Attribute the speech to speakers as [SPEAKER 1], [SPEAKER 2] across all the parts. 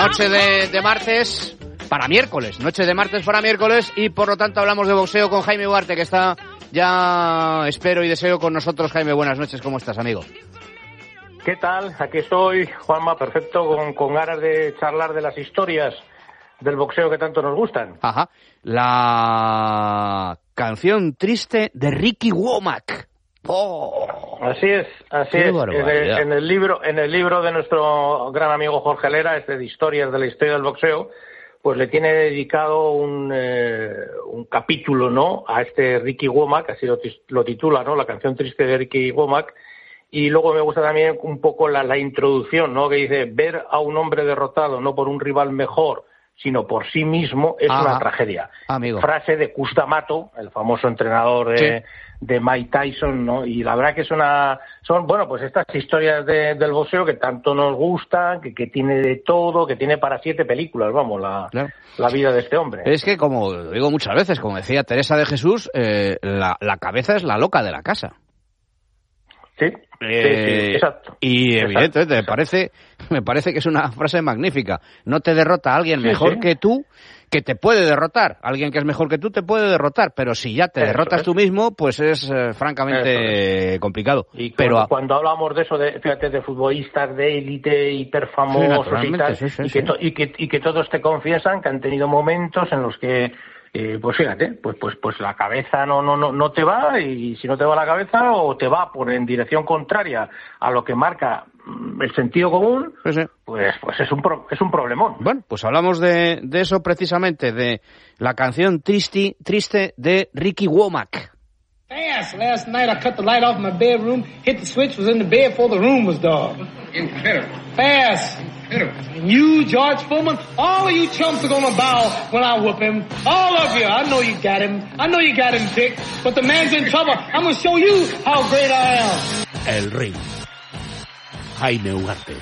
[SPEAKER 1] noche de martes para miércoles, y por lo tanto hablamos de boxeo con Jaime Ugarte, que está ya, espero y deseo, con nosotros. Jaime, buenas noches, ¿cómo estás, amigo?
[SPEAKER 2] ¿Qué tal? Aquí estoy, Juanma, perfecto, con ganas de charlar de las historias del boxeo que tanto nos gustan.
[SPEAKER 1] Ajá, la canción triste de Ricky Womack. Oh,
[SPEAKER 2] así es. En el libro de nuestro gran amigo Jorge Lera, de historias de la historia del boxeo, pues le tiene dedicado un capítulo, ¿no?, a Ricky Womack, así lo titula, ¿no?, la canción triste de Ricky Womack. Y luego me gusta también un poco la introducción, ¿no?, que dice: ver a un hombre derrotado no por un rival mejor, sino por sí mismo, es una tragedia.
[SPEAKER 1] Amigo.
[SPEAKER 2] Frase de Cus D'Amato, el famoso entrenador de Mike Tyson, ¿no? Y la verdad que son pues estas historias del boxeo que tanto nos gustan, que tiene de todo, que tiene para 7 películas, vamos, la vida de este hombre.
[SPEAKER 1] Es que, como digo muchas veces, como decía Teresa de Jesús, la cabeza es la loca de la casa.
[SPEAKER 2] Sí, exacto.
[SPEAKER 1] Y evidentemente me parece que es una frase magnífica. No te derrota alguien mejor que tú, que te puede derrotar. Alguien que es mejor que tú te puede derrotar, pero si ya te derrotas tú mismo, pues es francamente complicado.
[SPEAKER 2] Y cuando hablamos de eso, fíjate, de futbolistas de élite hiperfamosos y tal, y que todos te confiesan que han tenido momentos en los que pues fíjate, pues la cabeza no te va, y si no te va la cabeza, o te va en dirección contraria a lo que marca el sentido común, pues es un problemón.
[SPEAKER 1] Bueno, pues hablamos de eso precisamente, de la canción triste de Ricky Womack.
[SPEAKER 3] Fast. Last night I cut the light off my bedroom, hit the switch, was in the bed before the room was dark.
[SPEAKER 4] Incredible.
[SPEAKER 3] Fast.
[SPEAKER 4] Incredible.
[SPEAKER 3] And you, George Foreman, all of you chumps are gonna bow when I whoop him. All of you. I know you got him. I know you got him picked. But the man's in trouble. I'm gonna show you how great I am.
[SPEAKER 1] El ring. Jaime Ugarte.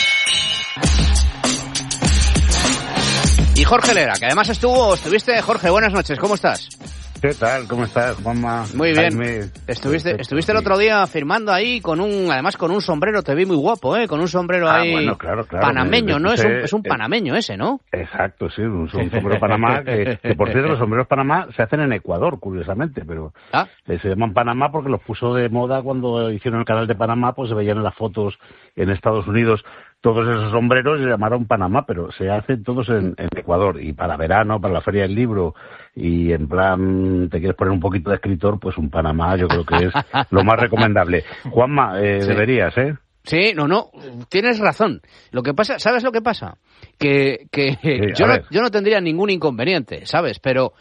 [SPEAKER 1] Y Jorge Lera, que además estuviste. Jorge, buenas noches, ¿cómo estás?
[SPEAKER 5] ¿Qué tal? ¿Cómo estás, Juanma?
[SPEAKER 1] Muy bien.
[SPEAKER 5] Jaime.
[SPEAKER 1] Estuviste el otro día firmando ahí además con un sombrero, te vi muy guapo, con un sombrero ahí.
[SPEAKER 5] Bueno, claro.
[SPEAKER 1] Panameño, ¿no? Es un panameño ese, ¿no?
[SPEAKER 5] Exacto, sí, un sombrero Panamá, que por cierto los sombreros Panamá se hacen en Ecuador, curiosamente, pero se llaman Panamá porque los puso de moda cuando hicieron el canal de Panamá, pues se veían en las fotos en Estados Unidos. Todos esos sombreros se llamaron Panamá, pero se hacen todos en Ecuador. Y para verano, para la Feria del Libro, y en plan, te quieres poner un poquito de escritor, pues un Panamá yo creo que es lo más recomendable. Juanma, deberías, ¿eh?
[SPEAKER 1] Sí, no, tienes razón. Lo que pasa, ¿sabes lo que pasa? Que yo no tendría ningún inconveniente, ¿sabes? Pero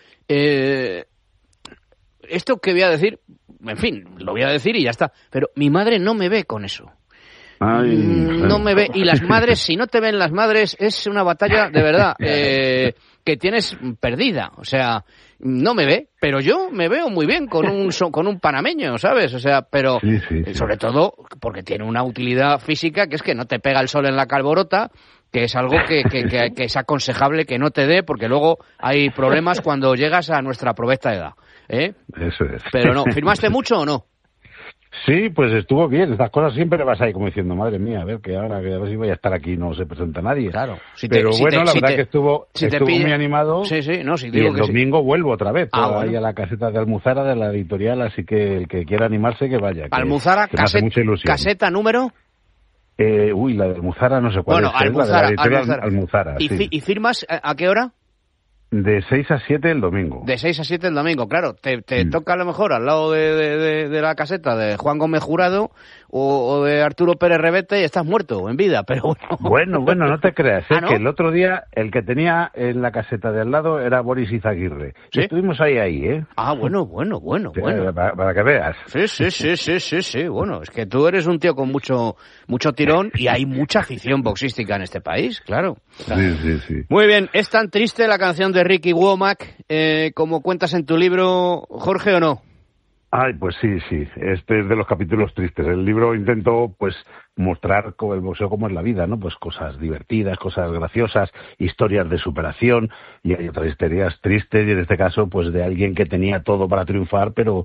[SPEAKER 1] esto que voy a decir, en fin, lo voy a decir y ya está. Pero mi madre no me ve con eso. No me ve, y las madres, si no te ven las madres, es una batalla de verdad que tienes perdida. O sea, no me ve, pero yo me veo muy bien con un panameño, ¿sabes? O sea, pero sobre todo porque tiene una utilidad física, que es que no te pega el sol en la calborota, que es algo que es aconsejable que no te dé, porque luego hay problemas cuando llegas a nuestra provecta edad, ¿eh?
[SPEAKER 5] Eso es.
[SPEAKER 1] Pero no, ¿firmaste mucho o no?
[SPEAKER 5] Sí, pues estuvo bien. Estas cosas siempre vas ahí como diciendo, madre mía, a ver si voy a estar aquí, no se presenta nadie.
[SPEAKER 1] Claro.
[SPEAKER 5] Pero la verdad que estuvo muy animado.
[SPEAKER 1] Sí, no, sí,
[SPEAKER 5] y
[SPEAKER 1] digo
[SPEAKER 5] el
[SPEAKER 1] que
[SPEAKER 5] domingo vuelvo otra vez, ahí
[SPEAKER 1] bueno.
[SPEAKER 5] a la caseta de Almuzara de la editorial, así que el que quiera animarse que vaya.
[SPEAKER 1] Almuzara,
[SPEAKER 5] que me hace mucha ilusión.
[SPEAKER 1] ¿Caseta número?
[SPEAKER 5] La de Almuzara no sé cuál es.
[SPEAKER 1] Almuzara,
[SPEAKER 5] la de la editorial Almuzara.
[SPEAKER 1] ¿Y firmas a qué hora?
[SPEAKER 5] De 6 a 7 el domingo.
[SPEAKER 1] De 6 a 7 el domingo, claro. Te toca a lo mejor al lado de la caseta de Juan Gómez Jurado o de Arturo Pérez Revete y estás muerto en vida, pero
[SPEAKER 5] bueno. Bueno, no te creas,
[SPEAKER 1] ¿no?
[SPEAKER 5] Que el otro día el que tenía en la caseta de al lado era Boris Izaguirre.
[SPEAKER 1] ¿Sí?
[SPEAKER 5] Estuvimos ahí, ¿eh?
[SPEAKER 1] Bueno.
[SPEAKER 5] Para que veas.
[SPEAKER 1] Sí. Bueno, es que tú eres un tío con mucho tirón y hay mucha afición boxística en este país, claro.
[SPEAKER 5] Sí.
[SPEAKER 1] Muy bien, ¿es tan triste la canción de Ricky Womack como cuentas en tu libro, Jorge, o no?
[SPEAKER 5] Ay, pues sí. Este es de los capítulos tristes. El libro intentó, pues, mostrar el boxeo como es la vida, ¿no? Pues cosas divertidas, cosas graciosas, historias de superación, y hay otras historias tristes, y en este caso, pues, de alguien que tenía todo para triunfar, pero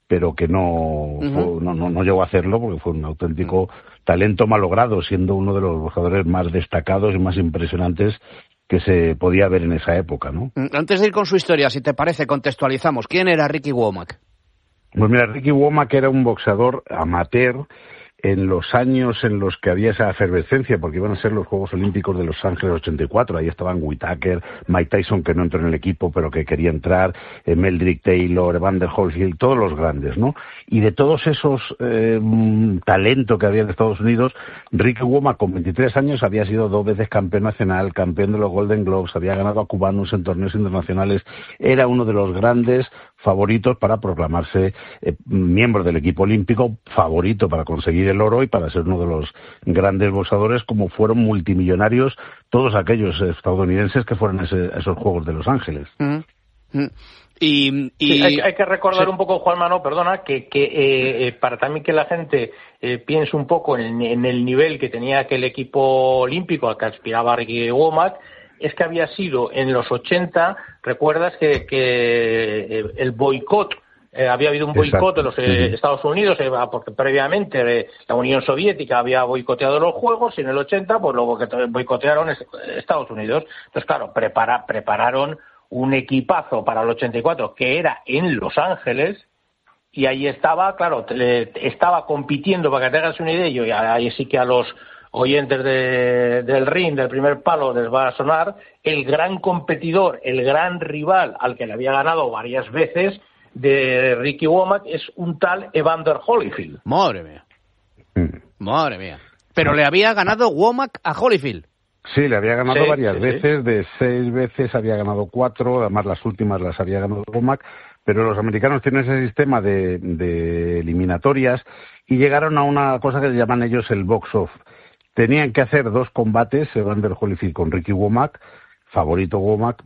[SPEAKER 5] pero que no llegó a hacerlo porque fue un auténtico talento malogrado, siendo uno de los boxeadores más destacados y más impresionantes que se podía ver en esa época, ¿no?
[SPEAKER 1] Antes de ir con su historia, si te parece, contextualizamos. ¿Quién era Ricky Womack?
[SPEAKER 5] Pues mira, Ricky Womack era un boxeador amateur en los años en los que había esa efervescencia, porque iban a ser los Juegos Olímpicos de Los Ángeles 84, ahí estaban Whittaker, Mike Tyson, que no entró en el equipo, pero que quería entrar, Meldrick Taylor, Evander Holyfield, todos los grandes, ¿no? Y de todos esos talento que había en Estados Unidos, Ricky Womack, con 23 años, había sido 2 veces campeón nacional, campeón de los Golden Globes, había ganado a cubanos en torneos internacionales, era uno de los grandes favoritos para proclamarse miembro del equipo olímpico, favorito para conseguir el oro y para ser uno de los grandes boxeadores, como fueron multimillonarios todos aquellos estadounidenses que fueron a esos Juegos de Los Ángeles.
[SPEAKER 2] Sí, hay que recordar un poco, Juanma, que para también que la gente piense un poco en el nivel que tenía aquel equipo olímpico al que aspiraba Ricky Womack, es que había sido en los 80, recuerdas que el boicot, había habido un boicot de los Estados Unidos, porque previamente la Unión Soviética había boicoteado los Juegos, y en el 80 pues luego que boicotearon Estados Unidos. Entonces, claro, prepararon un equipazo para el 84 que era en Los Ángeles, y ahí estaba, claro, estaba compitiendo, para que te hagas una idea, y ahí sí que a los oyentes del ring, del primer palo, les va a sonar, el gran competidor, el gran rival al que le había ganado varias veces de Ricky Womack es un tal Evander Holyfield.
[SPEAKER 1] Madre mía. Madre mía. Pero le había ganado Womack a Holyfield.
[SPEAKER 5] Sí, le había ganado varias veces, de 6 veces había ganado 4, además las últimas las había ganado Womack, pero los americanos tienen ese sistema de eliminatorias y llegaron a una cosa que llaman ellos el box-off. Tenían que hacer 2 combates, Evander Holyfield con Ricky Womack, favorito Womack,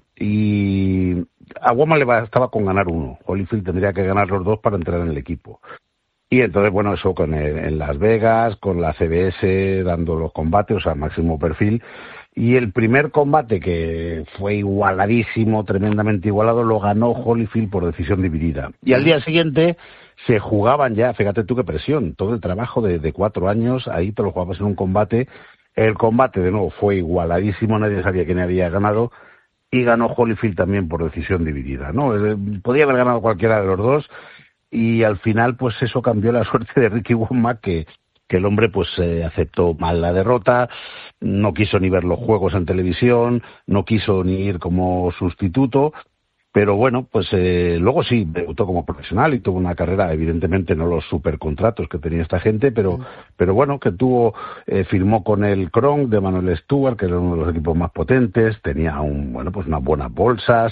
[SPEAKER 5] y a Womack le bastaba con ganar 1. Holyfield tendría que ganar los 2 para entrar en el equipo. Y entonces, bueno, eso en Las Vegas, con la CBS dando los combates, o sea, máximo perfil. Y el primer combate, que fue igualadísimo, tremendamente igualado, lo ganó Holyfield por decisión dividida. Y al día siguiente se jugaban ya, fíjate tú qué presión, todo el trabajo de 4 años, ahí te lo jugabas en un combate. El combate, de nuevo, fue igualadísimo, nadie sabía quién había ganado, y ganó Holyfield también por decisión dividida, ¿no? Podía haber ganado cualquiera de los dos, y al final, pues eso cambió la suerte de Ricky Womack, que el hombre pues aceptó mal la derrota, no quiso ni ver los juegos en televisión, no quiso ni ir como sustituto, pero bueno, pues luego sí debutó como profesional y tuvo una carrera, evidentemente no los supercontratos que tenía esta gente, pero bueno, que firmó con el Kronk de Manuel Stewart, que era uno de los equipos más potentes, tenía unas buenas bolsas,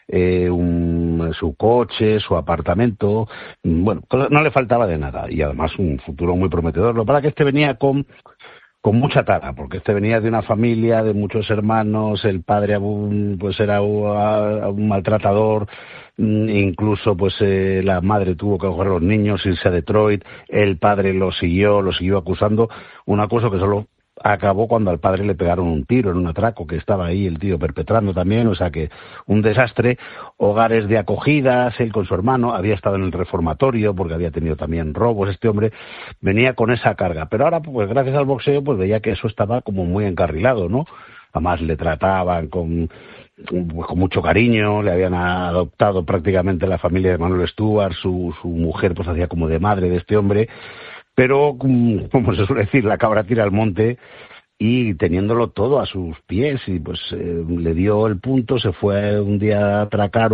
[SPEAKER 5] su coche, su apartamento, bueno, no le faltaba de nada, y además un futuro muy prometedor. Lo para que venía con mucha tara, porque venía de una familia de muchos hermanos, el padre pues era un maltratador, incluso pues la madre tuvo que coger a los niños, irse a Detroit, el padre lo siguió acusando, un acoso que solo acabó cuando al padre le pegaron un tiro en un atraco que estaba ahí el tío perpetrando también, o sea que un desastre, hogares de acogidas, él con su hermano, había estado en el reformatorio porque había tenido también robos, este hombre venía con esa carga, pero ahora pues gracias al boxeo pues veía que eso estaba como muy encarrilado, ¿no? Además le trataban con mucho cariño, le habían adoptado prácticamente la familia de Manuel Stewart, su mujer pues hacía como de madre de este hombre, pero, como se suele decir, la cabra tira al monte, y teniéndolo todo a sus pies, y pues le dio el punto, se fue un día a atracar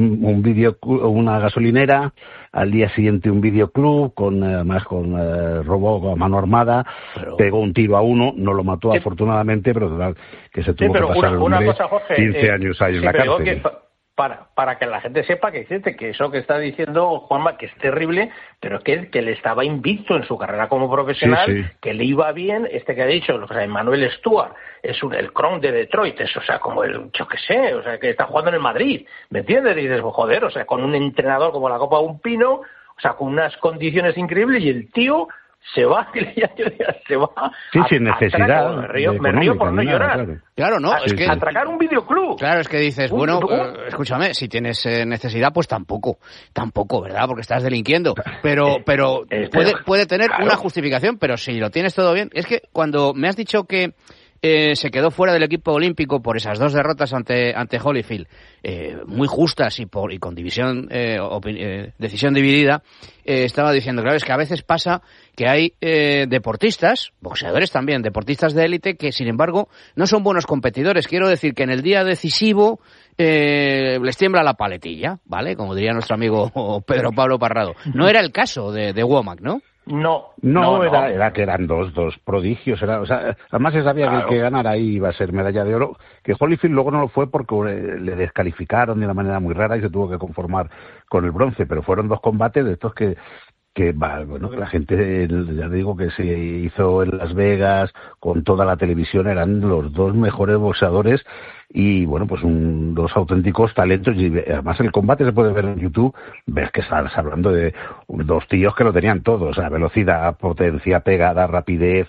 [SPEAKER 5] una gasolinera, al día siguiente un videoclub, además con robó a mano armada, pegó un tiro a uno, no lo mató afortunadamente, pero total, que se tuvo que pasar
[SPEAKER 2] una cosa, Jorge,
[SPEAKER 5] 15 años ahí en la cárcel.
[SPEAKER 2] Para que la gente sepa que eso que está diciendo Juanma, que es terrible, pero que él le estaba invicto en su carrera como profesional, que le iba bien, que ha dicho, o sea, Manuel Stewart, es el Kronk de Detroit, o sea, como yo qué sé, o sea, que está jugando en el Madrid, ¿me entiendes? Y dices, joder, o sea, con un entrenador como la Copa de un Pino, o sea, con unas condiciones increíbles, y el tío se va, se va.
[SPEAKER 5] Sí, sin necesidad.
[SPEAKER 2] Me río por no llorar.
[SPEAKER 1] Claro, no, es que
[SPEAKER 2] atracar un videoclub.
[SPEAKER 1] Claro, es que dices, bueno, escúchame, si tienes necesidad, pues tampoco, ¿verdad? Porque estás delinquiendo. Pero puede tener una justificación, pero si lo tienes todo bien. Es que cuando me has dicho que se quedó fuera del equipo olímpico por esas 2 derrotas ante Holyfield, muy justas y con decisión dividida, estaba diciendo, claro, es que a veces pasa que hay deportistas, boxeadores también, deportistas de élite, que sin embargo no son buenos competidores. Quiero decir que en el día decisivo les tiembla la paletilla, ¿vale? Como diría nuestro amigo Pedro Pablo Parrado. No era el caso de Womack, ¿no?
[SPEAKER 2] No,
[SPEAKER 5] era que eran dos prodigios. Además se sabía que el que ganara ahí iba a ser medalla de oro. Que Holyfield luego no lo fue porque le descalificaron de una manera muy rara y se tuvo que conformar con el bronce. Pero fueron 2 combates de estos que la gente, ya digo, que se hizo en Las Vegas con toda la televisión, eran los 2 mejores boxeadores y bueno, pues 2 auténticos talentos. Y además el combate se puede ver en YouTube, ves que estás hablando de 2 tíos que lo tenían todo, o sea, velocidad, potencia, pegada, rapidez,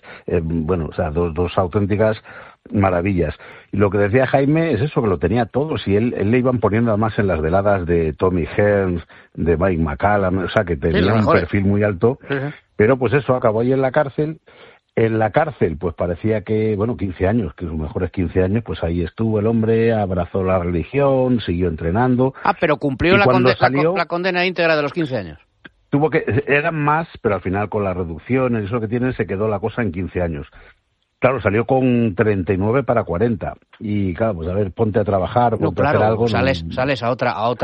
[SPEAKER 5] dos auténticas maravillas. Y lo que decía Jaime es eso, que lo tenía todo. Si él le iban poniendo además en las veladas de Tommy Hearns, de Mike McCallum, o sea, que tenía un perfil muy alto. Pero pues eso, acabó ahí en la cárcel. En la cárcel, pues parecía que, 15 años, que sus mejores 15 años, pues ahí estuvo el hombre, abrazó la religión, siguió entrenando.
[SPEAKER 1] Pero cumplió la condena íntegra de los 15 años.
[SPEAKER 5] Eran más, pero al final con las reducciones, eso que tienen, se quedó la cosa en 15 años. Claro, salió con 39 para 40 y claro, pues a ver, ponte a trabajar, ponte a hacer algo.
[SPEAKER 1] Sales a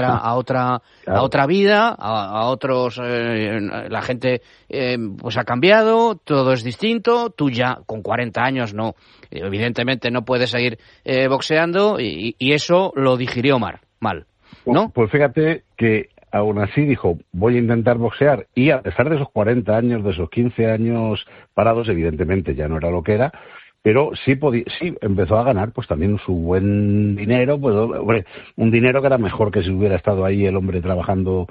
[SPEAKER 1] otra vida, a otros, la gente pues ha cambiado, todo es distinto, tú ya con 40 años no, evidentemente no puedes seguir boxeando y eso lo digirió mal, ¿no?
[SPEAKER 5] Pues fíjate que aún así dijo, voy a intentar boxear, y a pesar de esos 40 años, de esos 15 años parados, evidentemente ya no era lo que era, pero sí empezó a ganar pues también su buen dinero, pues un dinero que era mejor que si hubiera estado ahí el hombre trabajando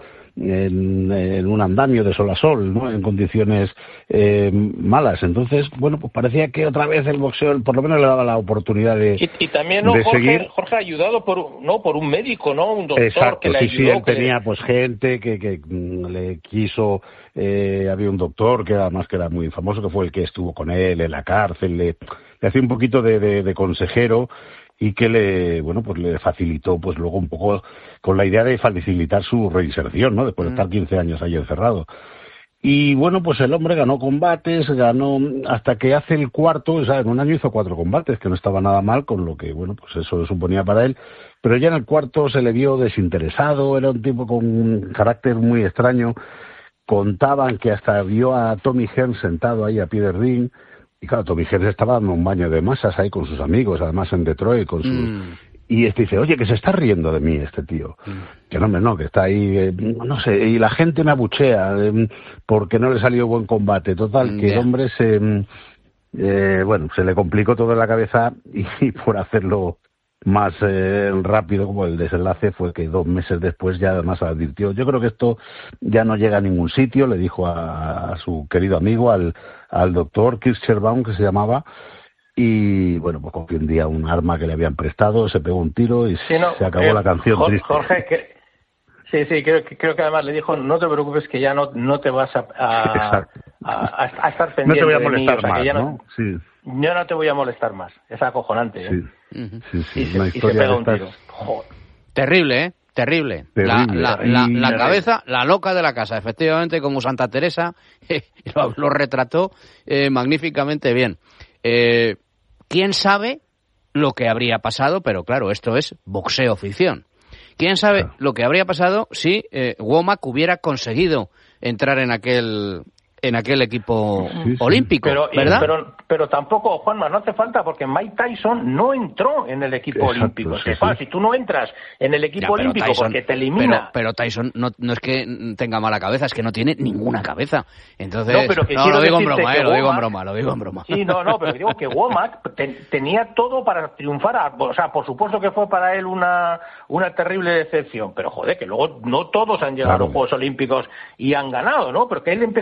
[SPEAKER 5] en un andamio de sol a sol, ¿no? En condiciones malas. Entonces, bueno, pues parecía que otra vez el boxeo por lo menos le daba la oportunidad de
[SPEAKER 2] y también
[SPEAKER 5] seguir.
[SPEAKER 2] Jorge ayudado por un médico, ¿no? Un doctor.
[SPEAKER 5] Exacto,
[SPEAKER 2] que le ayudó.
[SPEAKER 5] Sí, él tenía pues gente que le quiso, había un doctor que además que era muy famoso, que fue el que estuvo con él en la cárcel, le hacía un poquito de consejero, y que le facilitó pues luego un poco con la idea de facilitar su reinserción, ¿no? Después de estar 15 años ahí encerrado. Y bueno, pues el hombre ganó combates, hasta que hace el cuarto, o sea, en un año hizo 4 combates, que no estaba nada mal, con lo que, pues eso suponía para él, pero ya en el cuarto se le vio desinteresado, era un tipo con un carácter muy extraño. Contaban que hasta vio a Tommy Hearns sentado ahí a pie del ring. Y claro, Tommy Hearns estaba dando un baño de masas ahí con sus amigos, además en Detroit, con sus... Y dice, oye, que se está riendo de mí este tío. Que no, que está ahí, no sé, y la gente me abuchea porque no le salió buen combate. Total, que el hombre se le complicó todo en la cabeza y por hacerlo más rápido, como el desenlace fue que 2 meses después ya además advirtió, yo creo que esto ya no llega a ningún sitio, le dijo a su querido amigo, al doctor Kirschenbaum, que se llamaba, y bueno, pues cogió un día un arma que le habían prestado, se pegó un tiro y se acabó la canción.
[SPEAKER 2] Jorge, creo que además le dijo, no te preocupes que ya no te vas a estar pendiente.
[SPEAKER 5] No te voy a molestar más, ¿no? Sí.
[SPEAKER 2] Yo no te voy a molestar más. Es acojonante, ¿eh?
[SPEAKER 5] Sí.
[SPEAKER 2] Y se pega un tiro. Joder.
[SPEAKER 1] Terrible, ¿eh? Terrible. La cabeza, la loca de la casa, efectivamente, como Santa Teresa, lo retrató magníficamente bien. ¿Quién sabe lo que habría pasado? Pero claro, esto es boxeo ficción. ¿Quién sabe lo que habría pasado si Womack hubiera conseguido entrar en aquel equipo olímpico, ¿verdad?
[SPEAKER 2] Pero tampoco, Juanma, no hace falta, porque Mike Tyson no entró en el equipo olímpico. Si tú no entras en el equipo olímpico Tyson, porque te elimina...
[SPEAKER 1] Pero Tyson no es que tenga mala cabeza, es que no tiene ninguna cabeza. Entonces,
[SPEAKER 2] lo
[SPEAKER 1] digo en broma.
[SPEAKER 2] Sí, pero digo que Womack tenía todo para triunfar. O sea, por supuesto que fue para él una terrible decepción, pero joder, que luego no todos han llegado a los Juegos Olímpicos y han ganado, ¿no? Pero que él empezaba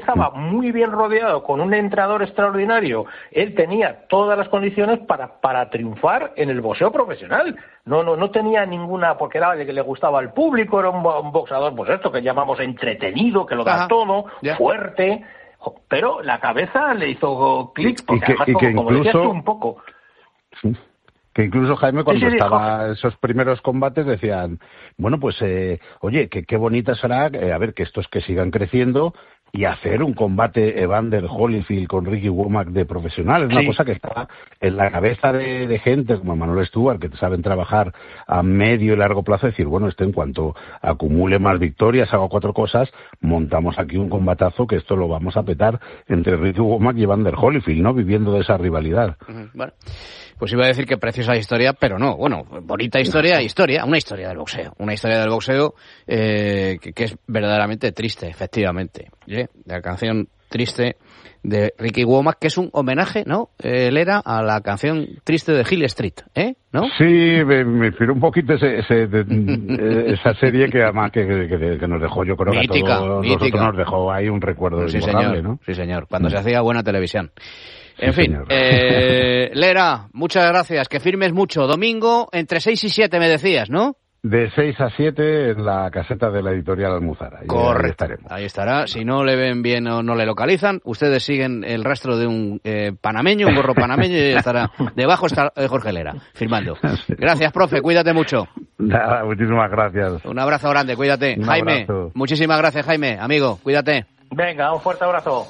[SPEAKER 2] muy bien rodeado con un entrenador extraordinario. Él tenía todas las condiciones para triunfar en el boxeo profesional. No tenía ninguna, porque era de que le gustaba al público, era un boxeador, pues esto que llamamos entretenido, que lo da todo, fuerte, pero la cabeza le hizo clic, porque además, como decías tú un poco...
[SPEAKER 5] Sí. Que incluso, Jaime, cuando estaba en esos primeros combates decían, bueno, pues, oye, qué bonita será, a ver, que estos que sigan creciendo y hacer un combate Evander Holyfield con Ricky Womack de profesional. Es una cosa que está en la cabeza de gente como Manuel Stewart, que saben trabajar a medio y largo plazo, decir, bueno, en cuanto acumule más victorias, haga 4 cosas, montamos aquí un combatazo que esto lo vamos a petar entre Ricky Womack y Evander Holyfield, ¿no? Viviendo de esa rivalidad.
[SPEAKER 1] Bueno. Pues iba a decir que preciosa historia, pero no. Bueno, bonita historia, una historia del boxeo. Una historia del boxeo que es verdaderamente triste, efectivamente. La canción Triste de Ricky Womack, que es un homenaje, ¿no? Lera, a la canción Triste de Hill Street, ¿no?
[SPEAKER 5] Sí, me inspiró un poquito esa serie que además que nos dejó, yo creo que a todos nosotros nos dejó ahí un recuerdo imborrable, ¿no?
[SPEAKER 1] Sí, señor. Cuando se hacía buena televisión. En fin, Lera, muchas gracias, que firmes mucho. Domingo, entre 6 y 7 me decías, ¿no?
[SPEAKER 5] De 6 a 7 en la caseta de la editorial Almuzara.
[SPEAKER 1] Correcto, ahí estará. Si no le ven bien o no le localizan, ustedes siguen el rastro de un panameño, un gorro panameño, y estará debajo está Jorge Lera, firmando. Gracias, profe, cuídate mucho.
[SPEAKER 5] Nada, muchísimas gracias.
[SPEAKER 1] Un abrazo grande, cuídate. Jaime, muchísimas gracias, Jaime, amigo, cuídate.
[SPEAKER 2] Venga, un fuerte abrazo.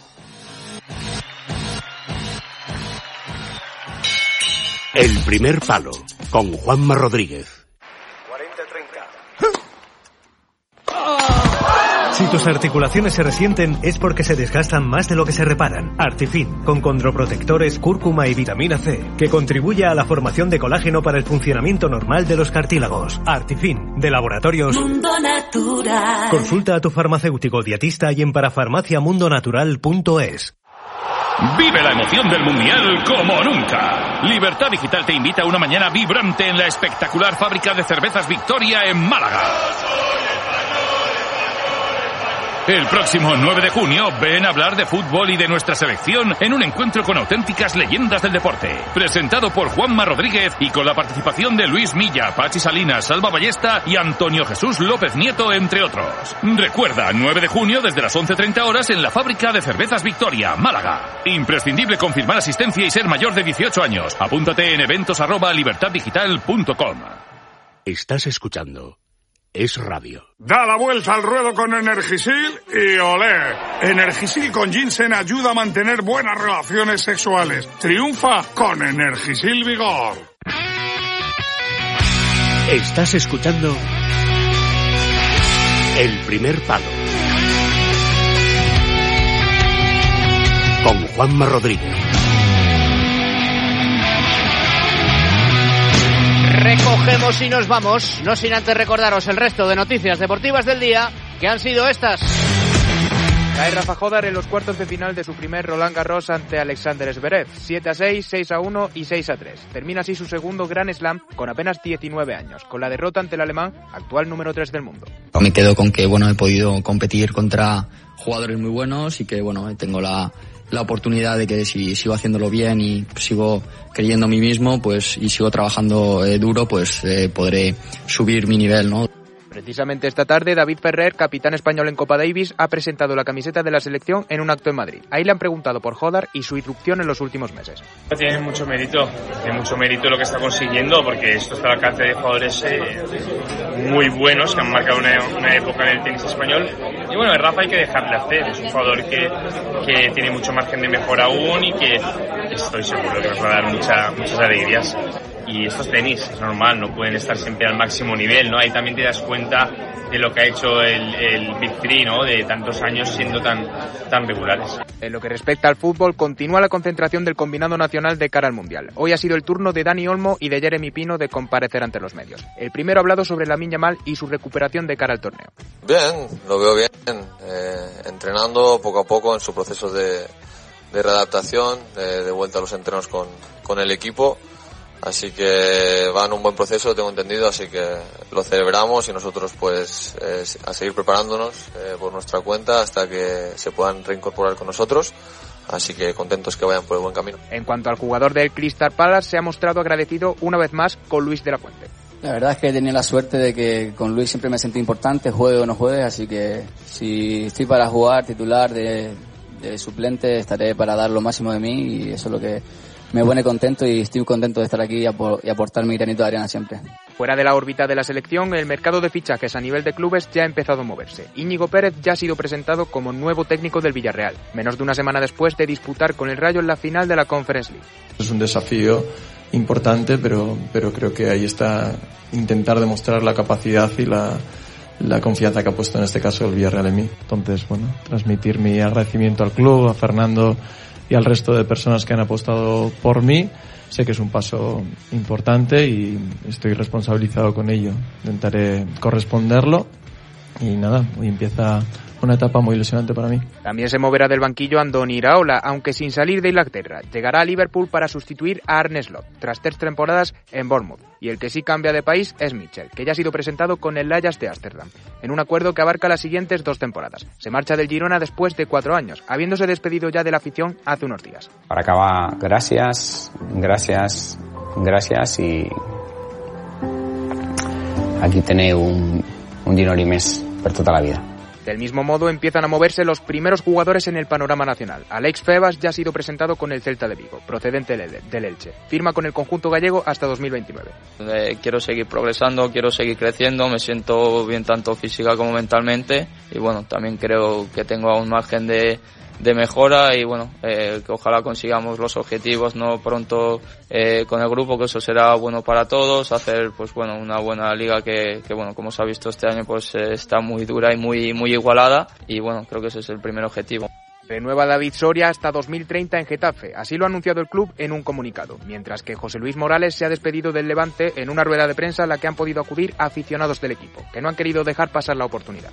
[SPEAKER 4] El primer palo, con Juanma Rodríguez.
[SPEAKER 6] 40-30. Si tus articulaciones se resienten es porque se desgastan más de lo que se reparan. Artifin, con condroprotectores, cúrcuma y vitamina C, que contribuye a la formación de colágeno para el funcionamiento normal de los cartílagos. Artifin, de Laboratorios Mundo Natural. Consulta a tu farmacéutico dietista y en parafarmaciamundonatural.es.
[SPEAKER 7] Vive la emoción del Mundial como nunca. Libertad Digital te invita a una mañana vibrante en la espectacular fábrica de cervezas Victoria en Málaga. El próximo 9 de junio, ven a hablar de fútbol y de nuestra selección en un encuentro con auténticas leyendas del deporte. Presentado por Juanma Rodríguez y con la participación de Luis Milla, Pachi Salinas, Salva Ballesta y Antonio Jesús López Nieto, entre otros. Recuerda, 9 de junio desde las 11:30 horas en la fábrica de cervezas Victoria, Málaga. Imprescindible confirmar asistencia y ser mayor de 18 años. Apúntate en eventos@libertaddigital.com.
[SPEAKER 4] Estás escuchando Es Radio.
[SPEAKER 8] Da la vuelta al ruedo con Energisil y olé. Energisil con ginseng ayuda a mantener buenas relaciones sexuales. Triunfa con Energisil Vigor.
[SPEAKER 4] Estás escuchando El primer palo, con Juanma Rodríguez.
[SPEAKER 1] Recogemos y nos vamos, no sin antes recordaros el resto de noticias deportivas del día, que han sido estas.
[SPEAKER 9] Cae Rafa Jódar en los cuartos de final de su primer Roland Garros ante Alexander Zverev, 7-6, 6-1 y 6-3. Termina así su segundo Grand Slam con apenas 19 años, con la derrota ante el alemán, actual número 3 del mundo.
[SPEAKER 10] Me quedo con que he podido competir contra jugadores muy buenos y que tengo la oportunidad de que si sigo haciéndolo bien y sigo creyendo en mí mismo, pues, y sigo trabajando duro, pues podré subir mi nivel, ¿no?
[SPEAKER 9] Precisamente esta tarde, David Ferrer, capitán español en Copa Davis, ha presentado la camiseta de la selección en un acto en Madrid. Ahí le han preguntado por Jódar y su irrupción en los últimos meses.
[SPEAKER 11] Tiene mucho mérito lo que está consiguiendo, porque esto está al alcance de jugadores muy buenos que han marcado una época en el tenis español. Y bueno, Rafa hay que dejarle hacer, es un jugador que tiene mucho margen de mejora aún y que estoy seguro que nos va a dar muchas alegrías. Y esto es tenis, es normal, no pueden estar siempre al máximo nivel, ¿no? Ahí también te das cuenta de lo que ha hecho el Big Three, ¿no? De tantos años siendo tan regulares.
[SPEAKER 9] En lo que respecta al fútbol, continúa la concentración del combinado nacional de cara al Mundial. Hoy ha sido el turno de Dani Olmo y de Jeremy Pino de comparecer ante los medios. El primero ha hablado sobre Lamine Yamal y su recuperación de cara al torneo.
[SPEAKER 12] Bien, lo veo bien, entrenando poco a poco en su proceso de readaptación, de vuelta a los entrenos con el equipo. Así que va en un buen proceso, tengo entendido, así que lo celebramos y nosotros pues a seguir preparándonos por nuestra cuenta hasta que se puedan reincorporar con nosotros. Así que contentos que vayan por el buen camino.
[SPEAKER 9] En cuanto al jugador del Crystal Palace, se ha mostrado agradecido una vez más con Luis de la Fuente.
[SPEAKER 10] La verdad es que he tenido la suerte de que con Luis siempre me sentí importante, juegue o no juegue, así que si estoy para jugar titular de suplente estaré para dar lo máximo de mí y eso es lo que me pone contento y estoy contento de estar aquí y aportar mi granito de arena siempre.
[SPEAKER 9] Fuera de la órbita de la selección, el mercado de fichajes a nivel de clubes ya ha empezado a moverse. Íñigo Pérez ya ha sido presentado como nuevo técnico del Villarreal, menos de una semana después de disputar con el Rayo en la final de la Conference League.
[SPEAKER 13] Es un desafío importante, pero creo que ahí está intentar demostrar la capacidad y la confianza que ha puesto en este caso el Villarreal en mí. Entonces, bueno, transmitir mi agradecimiento al club, a Fernando y al resto de personas que han apostado por mí. Sé que es un paso importante y estoy responsabilizado con ello. Intentaré corresponderlo y nada, hoy empieza una etapa muy ilusionante para mí.
[SPEAKER 9] También se moverá del banquillo Andoni Iraola, aunque sin salir de Inglaterra. Llegará a Liverpool para sustituir a Arne Slot, tras 3 temporadas en Bournemouth. Y el que sí cambia de país es Mitchell, que ya ha sido presentado con el Ajax de Ámsterdam, en un acuerdo que abarca las siguientes 2 temporadas. Se marcha del Girona después de 4 años, habiéndose despedido ya de la afición hace unos días.
[SPEAKER 14] Para acabar, gracias y aquí tenéis un dinero y mes per tota la vida.
[SPEAKER 9] Del mismo modo empiezan a moverse los primeros jugadores en el panorama nacional. Alex Febas ya ha sido presentado con el Celta de Vigo, procedente del Elche. Firma con el conjunto gallego hasta 2029.
[SPEAKER 10] Quiero seguir progresando, quiero seguir creciendo, me siento bien tanto física como mentalmente y bueno, también creo que tengo un margen de mejora y bueno, que ojalá consigamos los objetivos no pronto con el grupo, que eso será bueno para todos, hacer pues bueno una buena liga que bueno, como se ha visto este año pues está muy dura y muy igualada y bueno, creo que ese es el primer objetivo.
[SPEAKER 9] Renueva David Soria hasta 2030 en Getafe, así lo ha anunciado el club en un comunicado, mientras que José Luis Morales se ha despedido del Levante en una rueda de prensa a la que han podido acudir aficionados del equipo, que no han querido dejar pasar la oportunidad.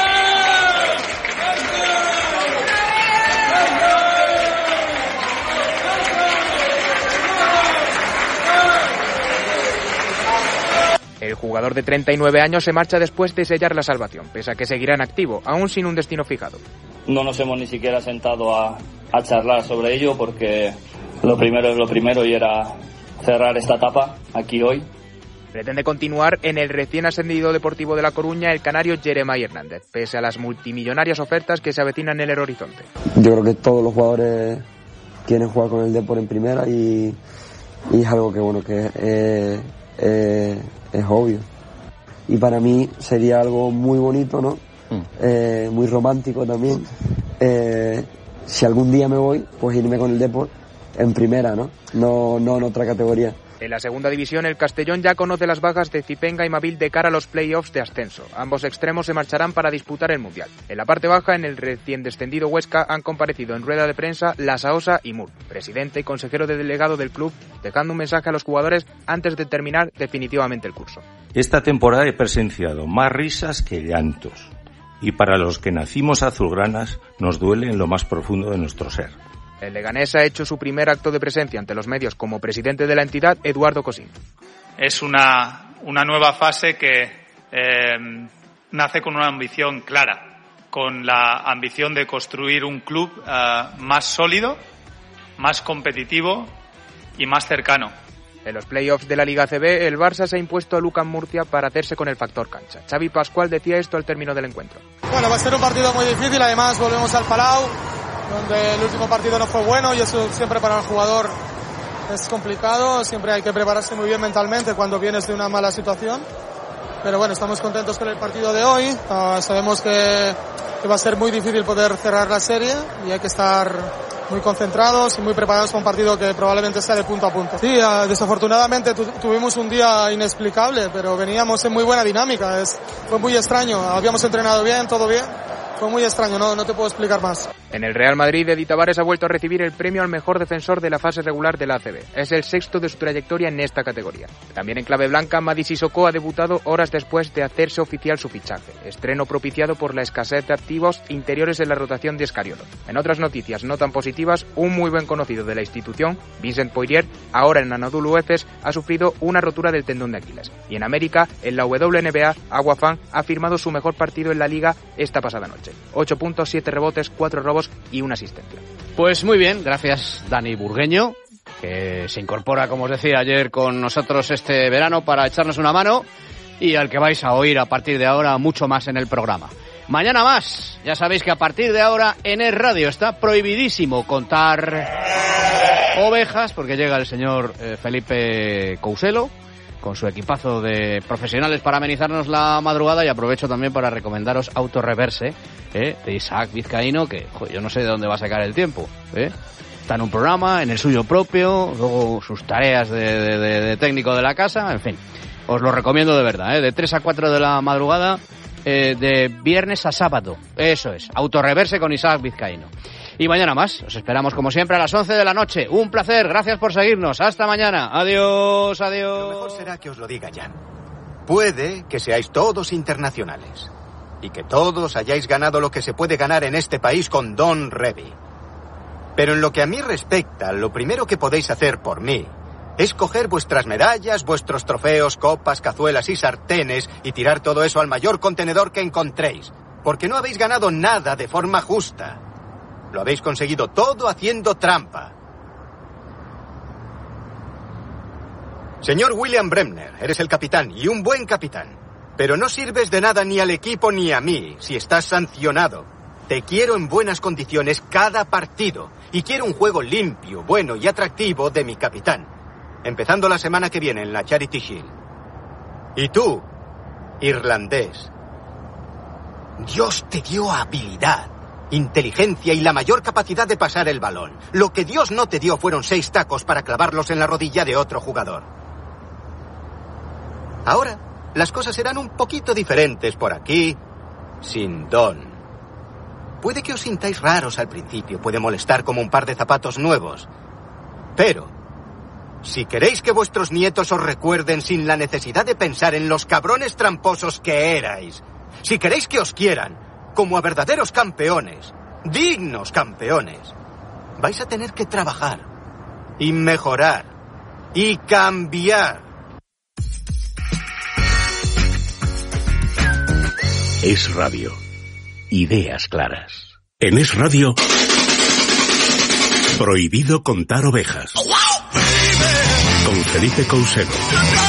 [SPEAKER 9] El jugador de 39 años se marcha después de sellar la salvación, pese a que seguirá en activo, aún sin un destino fijado.
[SPEAKER 10] No nos hemos ni siquiera sentado a charlar sobre ello porque lo primero es lo primero y era cerrar esta etapa aquí hoy.
[SPEAKER 9] Pretende continuar en el recién ascendido Deportivo de La Coruña el canario Jeremai Hernández, pese a las multimillonarias ofertas que se avecinan en el horizonte.
[SPEAKER 15] Yo creo que todos los jugadores quieren jugar con el Depor en primera y es algo que bueno que es obvio. Y para mí sería algo muy bonito, ¿no? Muy romántico también. Si algún día me voy, pues irme con el Depor en primera, ¿no? No en otra categoría.
[SPEAKER 9] En la segunda división, el Castellón ya conoce las bajas de Zipenga y Mabil de cara a los play-offs de ascenso. Ambos extremos se marcharán para disputar el Mundial. En la parte baja, en el recién descendido Huesca, han comparecido en rueda de prensa Lasaosa y Mur, presidente y consejero delegado del club, dejando un mensaje a los jugadores antes de terminar definitivamente el curso.
[SPEAKER 16] Esta temporada he presenciado más risas que llantos. Y para los que nacimos azulgranas, nos duele en lo más profundo de nuestro ser.
[SPEAKER 9] El Leganés ha hecho su primer acto de presencia ante los medios como presidente de la entidad, Eduardo Cosín.
[SPEAKER 17] Es una nueva fase que nace con una ambición clara, con la ambición de construir un club más sólido, más competitivo y más cercano.
[SPEAKER 9] En los play-offs de la Liga ACB, el Barça se ha impuesto a Lucan Murcia para hacerse con el factor cancha. Xavi Pascual decía esto al término del encuentro.
[SPEAKER 18] Bueno, va a ser un partido muy difícil, además volvemos al Palau, donde el último partido no fue bueno y eso siempre para el jugador es complicado, siempre hay que prepararse muy bien mentalmente cuando vienes de una mala situación, pero bueno, estamos contentos con el partido de hoy, sabemos que va a ser muy difícil poder cerrar la serie y hay que estar muy concentrados y muy preparados para un partido que probablemente sea de punto a punto. Sí, desafortunadamente tuvimos un día inexplicable, pero veníamos en muy buena dinámica, fue muy extraño, habíamos entrenado bien, todo bien. Fue muy extraño, no te puedo explicar más.
[SPEAKER 9] En el Real Madrid, Edi Tavares ha vuelto a recibir el premio al mejor defensor de la fase regular de la ACB. Es el 6º de su trayectoria en esta categoría. También en clave blanca, Mady Sissoko ha debutado horas después de hacerse oficial su fichaje. Estreno propiciado por la escasez de activos interiores en la rotación de Escariolo. En otras noticias no tan positivas, un muy buen conocido de la institución, Vincent Poirier, ahora en Anadolu Efes, ha sufrido una rotura del tendón de Aquiles. Y en América, en la WNBA, Agua Fan ha firmado su mejor partido en la liga esta pasada noche. 8 puntos, 7 rebotes, 4 robos y una asistencia.
[SPEAKER 1] Pues muy bien, gracias Dani Burgueño, que se incorpora, como os decía ayer, con nosotros este verano para echarnos una mano, y al que vais a oír a partir de ahora mucho más en el programa. Mañana más, ya sabéis que a partir de ahora en Es Radio está prohibidísimo contar ovejas, porque llega el señor Felipe Couselo con su equipazo de profesionales para amenizarnos la madrugada, y aprovecho también para recomendaros Autoreverse, de Isaac Vizcaíno, que yo no sé de dónde va a sacar el tiempo, está en un programa, en el suyo propio, luego sus tareas de técnico de la casa, en fin, os lo recomiendo de verdad, de 3 a 4 de la madrugada, de viernes a sábado, eso es, Autoreverse con Isaac Vizcaíno. Y mañana más, os esperamos como siempre a las 11 de la noche. Un placer, gracias por seguirnos. Hasta mañana. Adiós, adiós.
[SPEAKER 19] Lo mejor será que os lo diga Jan. Puede que seáis todos internacionales y que todos hayáis ganado lo que se puede ganar en este país con Don Revy. Pero en lo que a mí respecta, lo primero que podéis hacer por mí es coger vuestras medallas, vuestros trofeos, copas, cazuelas y sartenes y tirar todo eso al mayor contenedor que encontréis. Porque no habéis ganado nada de forma justa. Lo habéis conseguido todo haciendo trampa. Señor William Bremner, eres el capitán y un buen capitán. Pero no sirves de nada ni al equipo ni a mí si estás sancionado. Te quiero en buenas condiciones cada partido. Y quiero un juego limpio, bueno y atractivo de mi capitán. Empezando la semana que viene en la Charity Shield. Y tú, irlandés, Dios te dio habilidad, inteligencia y la mayor capacidad de pasar el balón. Lo que Dios no te dio fueron 6 tacos para clavarlos en la rodilla de otro jugador. Ahora, las cosas serán un poquito diferentes por aquí, sin Don. Puede que os sintáis raros al principio, puede molestar como un par de zapatos nuevos. Pero, si queréis que vuestros nietos os recuerden sin la necesidad de pensar en los cabrones tramposos que erais, si queréis que os quieran como a verdaderos campeones, dignos campeones, vais a tener que trabajar y mejorar y cambiar.
[SPEAKER 4] Es Radio. Ideas claras. En Es Radio, prohibido contar ovejas. Con Felipe Couselo.